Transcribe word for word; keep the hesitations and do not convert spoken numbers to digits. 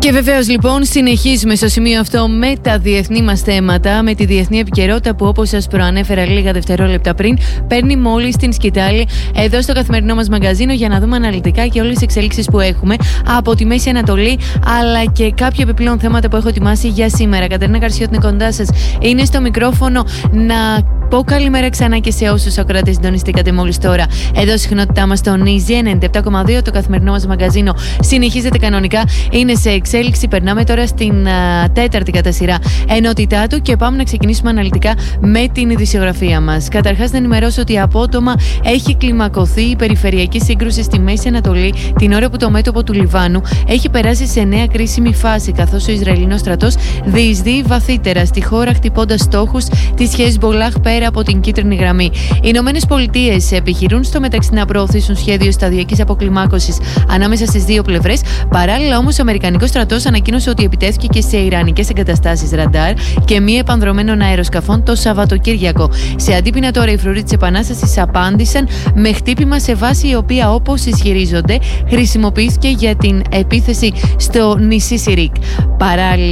Και βεβαίως λοιπόν συνεχίζουμε στο σημείο αυτό με τα διεθνή μας θέματα, με τη διεθνή επικαιρότητα που, όπως σας προανέφερα λίγα δευτερόλεπτα πριν, παίρνει μόλις την σκητάλη εδώ στο καθημερινό μας μαγκαζίνο για να δούμε αναλυτικά και όλες τις εξελίξεις που έχουμε από τη Μέση Ανατολή, αλλά και κάποια επιπλέον θέματα που έχω ετοιμάσει για σήμερα. Κατερίνα Καρσιώτη είναι κοντά σας, είναι στο μικρόφωνο. Να πω καλημέρα ξανά και σε όσους ακροατές συντονιστήκατε μόλις τώρα. Εδώ συχνότητά μας στο Νίζι ενενήντα επτά κόμμα δύο, το καθημερινό μας μαγκαζίνο συνεχίζεται κανονικά, είναι σε εξέλιξη. Περνάμε τώρα στην α, τέταρτη κατά σειρά ενότητά του και πάμε να ξεκινήσουμε αναλυτικά με την ειδησιογραφία μας. Καταρχάς, να ενημερώσω ότι απότομα έχει κλιμακωθεί η περιφερειακή σύγκρουση στη Μέση Ανατολή την ώρα που το μέτωπο του Λιβάνου έχει περάσει σε νέα κρίσιμη φάση, καθώς ο Ισραηλινός στρατός διεισδύει βαθύτερα στη χώρα, χτυπώντας στόχους της Χεσμολάχ πέρα από την κίτρινη γραμμή. Οι Ηνωμένες Πολιτείες επιχειρούν στο μεταξύ να προωθήσουν σχέδιο σταδιακής αποκλιμάκωσης ανάμεσα στις δύο πλευρές. Παράλληλα, όμως, ο Αμερικανικός στρατός ανακοίνωσε ότι επιτέθηκε και σε ιρανικές εγκαταστάσεις ραντάρ και μη επανδρομένων αεροσκαφών το Σαββατοκύριακο. Σε αντίπεινα τώρα, οι φρουροί της Επανάστασης απάντησαν με χτύπημα σε βάση η οποία, όπως ισχυρίζονται, χρησιμοποιήθηκε για την επίθεση στο νησί Σιρίκ. Παράλληλα,